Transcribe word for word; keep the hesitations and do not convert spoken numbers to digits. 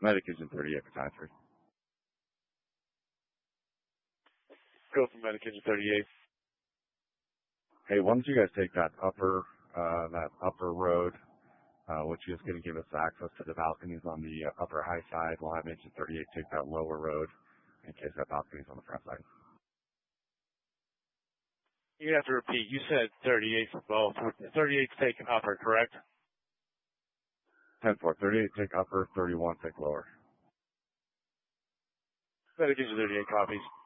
Medication thirty-eight, battalion three. Go for Medication thirty-eight. Hey, why don't you guys take that upper, uh, that upper road, uh, which is going to give us access to the balconies on the uh, upper high side. We'll have engine thirty-eight take that lower road in case that balcony's on the front side. You have to repeat. You said thirty-eight for both. thirty-eight take upper, correct? ten four. thirty-eight take upper, thirty-one take lower. Medication thirty-eight copies.